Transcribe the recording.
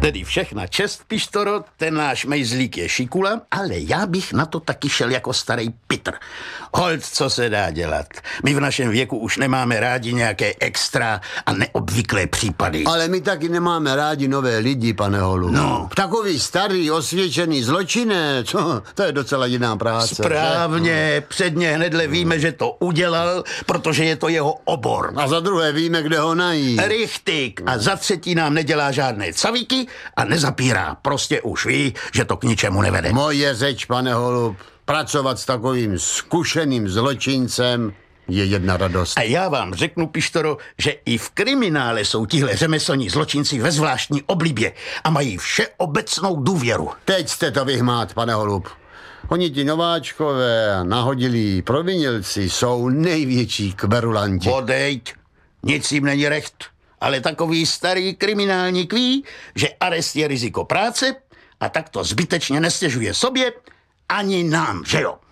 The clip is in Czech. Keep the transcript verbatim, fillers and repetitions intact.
Tedy všechna čest, Pištoro, ten náš mejzlík je šikula, ale já bych na to taky šel jako starý Pitr. Holt, co se dá dělat. My v našem věku už nemáme rádi nějaké extra a neobvyklé případy. Ale my taky nemáme rádi nové lidi, pane Holu. No. Takový starý, osvědčený zločinec, to je docela jiná práce. Správně, že? Předně hnedle víme, že to udělal, protože je to jeho obor. A za druhé víme, kde ho najít. Richtig. A za třetí nám nedělá žádné cavíky a nezapírá. Prostě už ví, že to k ničemu nevede. Moje řeč, pane Holub, pracovat s takovým zkušeným zločincem je jedna radost. A já vám řeknu, Pištoro, že i v kriminále jsou tihle řemeslní zločinci ve zvláštní oblibě a mají všeobecnou důvěru. Teď jste to vyhmát, pane Holub. Oni ti nováčkové a nahodilí provinilci jsou největší kverulanti. Odejď, nic jim není recht. Ale takový starý kriminálník ví, že arest je riziko práce a tak to zbytečně nestěžuje sobě ani nám, že jo?